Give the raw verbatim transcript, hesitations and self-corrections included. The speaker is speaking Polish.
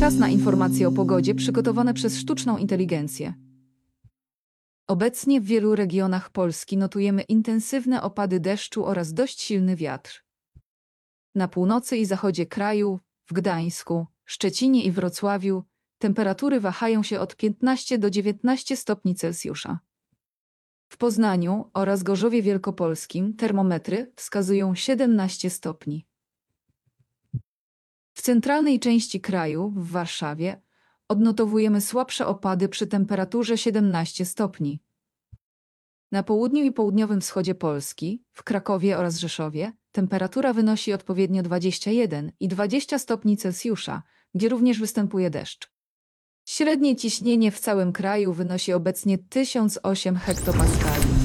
Czas na informacje o pogodzie przygotowane przez sztuczną inteligencję. Obecnie w wielu regionach Polski notujemy intensywne opady deszczu oraz dość silny wiatr. Na północy i zachodzie kraju, w Gdańsku, Szczecinie i Wrocławiu, temperatury wahają się od piętnastu do dziewiętnastu stopni Celsjusza. W Poznaniu oraz Gorzowie Wielkopolskim termometry wskazują siedemnaście stopni. W centralnej części kraju, w Warszawie, odnotowujemy słabsze opady przy temperaturze siedemnaście stopni. Na południu i południowym wschodzie Polski, w Krakowie oraz Rzeszowie, temperatura wynosi odpowiednio dwadzieścia jeden i dwadzieścia stopni Celsjusza, gdzie również występuje deszcz. Średnie ciśnienie w całym kraju wynosi obecnie tysiąc osiem hektopaskali.